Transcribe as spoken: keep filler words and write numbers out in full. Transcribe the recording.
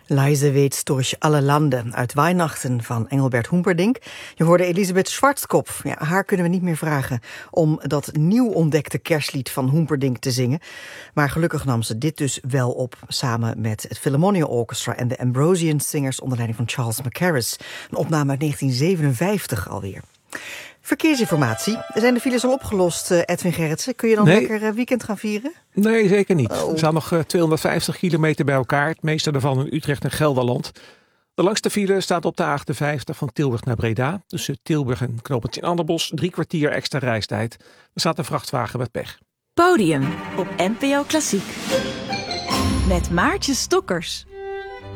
Leise weht durch alle landen uit Weihnachten van Engelbert Humperdinck. Je hoorde Elisabeth Schwarzkopf. Ja, haar kunnen we niet meer vragen om dat nieuw ontdekte kerstlied van Humperdinck te zingen. Maar gelukkig nam ze dit dus wel op, samen met het Philharmonia Orchestra en de Ambrosian Singers onder leiding van Charles Mackerras. Een opname uit negentien zevenenvijftig alweer. Verkeersinformatie. Zijn de files al opgelost, Edwin Gerritsen? Kun je dan nee. lekker weekend gaan vieren? Nee, zeker niet. Oh. Er staan nog uh, tweehonderdvijftig kilometer bij elkaar. Het meeste daarvan in Utrecht en Gelderland. De langste file staat op de A achtenvijftig van Tilburg naar Breda. Tussen Tilburg en Knooppunt in Anderbos. Drie kwartier extra reistijd. Er staat een vrachtwagen met pech. Podium op N P O Klassiek. Met Maartje Stokkers.